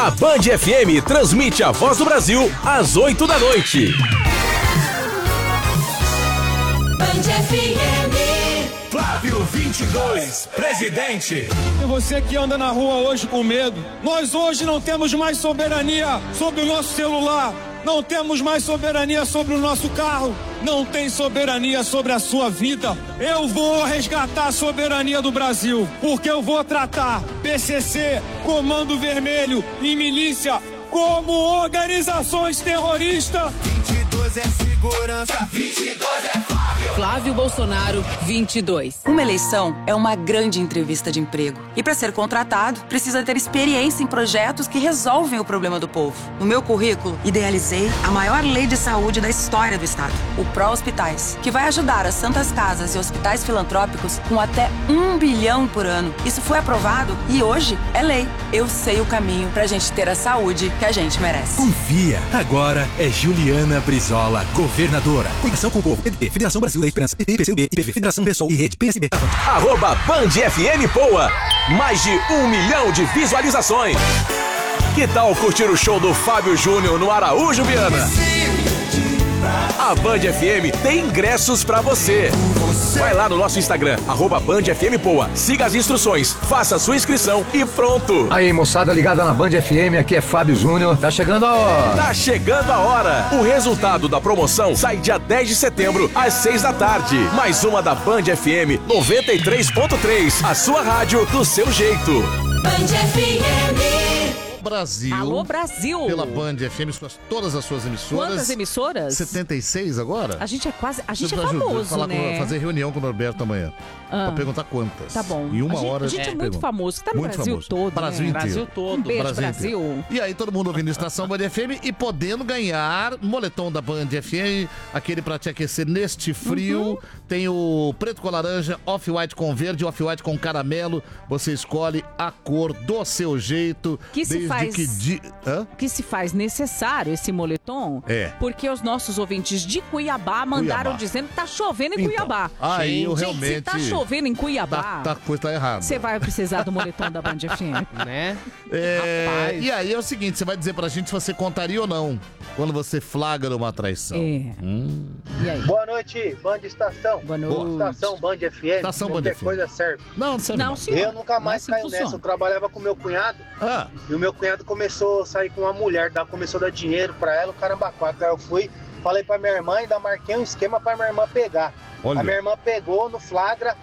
A Band FM transmite a Voz do Brasil às 8 da noite. Band FM. Flávio 22, presidente. E você que anda na rua hoje com medo, nós hoje não temos mais soberania sobre o nosso celular, não temos mais soberania sobre o nosso carro, não tem soberania sobre a sua vida. Eu vou resgatar a soberania do Brasil, porque eu vou tratar PCC, Comando Vermelho e milícia como organizações terroristas. 22 é segurança, 22 é Flávio. Flávio Bolsonaro, 22. Uma eleição é uma grande entrevista de emprego. E para ser contratado, precisa ter experiência em projetos que resolvem o problema do povo. No meu currículo, idealizei a maior lei de saúde da história do estado, o Pró-Hospitais, que vai ajudar as santas casas e hospitais filantrópicos com até 1 bilhão por ano. Isso foi aprovado e hoje é lei. Eu sei o caminho pra gente ter a saúde que a gente merece. Confia. Agora é Juliana Brizola, governadora. Conexão com o povo. PDT, Federação Brasil da Esperança. PT, PCdoB, IPV, Federação Pessoal e Rede PSB. @Band FM Poa. Mais de 1 milhão de visualizações. Que tal curtir o show do Fábio Júnior no Araújo Viana? A Band FM tem ingressos pra você. Vai lá no nosso Instagram, @Band FM Poa. Siga as instruções, faça sua inscrição e pronto. Aí, moçada ligada na Band FM, aqui é Fábio Júnior. Tá chegando a hora. Tá chegando a hora. O resultado da promoção sai dia 10 de setembro, às 6 da tarde. Mais uma da Band FM 93.3. A sua rádio do seu jeito. Band FM. Brasil. Alô, Brasil. Pela Band FM, todas as suas emissoras. Quantas emissoras? 76 agora? A gente é quase... A gente Você é vai famoso, falar né? Fazer reunião com o Norberto amanhã. Pra perguntar quantas. Tá bom. Em uma hora a gente é muito famoso. Tá no muito Brasil famoso. todo, Brasil né? inteiro. Brasil todo. Um beijo, Brasil. E aí todo mundo ouvindo Estação Band FM e podendo ganhar moletom da Band FM, aquele pra te aquecer neste frio. Tem o preto com laranja, off-white com verde, off-white com caramelo. Você escolhe a cor do seu jeito. Que se faz... Hã? Que se faz necessário esse moletom, porque os nossos ouvintes de Cuiabá mandaram dizendo que tá chovendo em Cuiabá. Aí eu Gente, realmente... se tá chovendo em Cuiabá, coisa tá errada. você vai precisar do moletom da Band FM. Né? E aí é o seguinte, você vai dizer pra gente se você contaria ou não quando você flagra uma traição. E aí? Boa noite, Band Estação. Boa noite. Estação Band FM. Estação Band Qualquer FM. coisa serve. Não serve Não, senhor. Eu nunca mais Não é assim caí que nessa. funciona. Eu trabalhava com meu cunhado. E o meu cunhado começou a sair com uma mulher, começou a dar dinheiro pra ela, o caramba quatro. Aí eu fui, falei pra minha irmã, ainda marquei um esquema pra minha irmã pegar. Olha. A minha irmã pegou no flagra.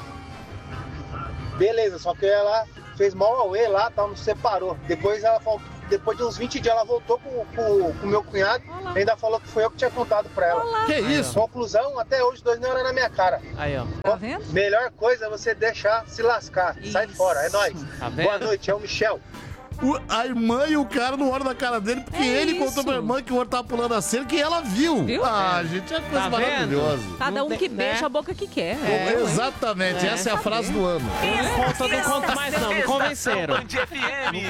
Beleza, só que ela fez mal auê lá, tal, não separou. Depois de uns 20 dias ela voltou com o meu cunhado, ainda falou que foi eu que tinha contado pra ela. Que isso? Conclusão, até hoje 2 neuras na minha cara. Aí, ó. Tá vendo? Melhor coisa é você deixar se lascar. Sai fora, é nóis. Tá vendo? Boa noite, é o Michel. A irmã e o cara não olham na cara dele, porque ele contou pra irmã que o outro tava pulando a cerca e ela viu. Viu? Gente, é coisa Tá maravilhosa. Cada um que beija a boca que quer. Exatamente, essa é a frase do ano. Não conta mais não, me convenceram. Band FM. Não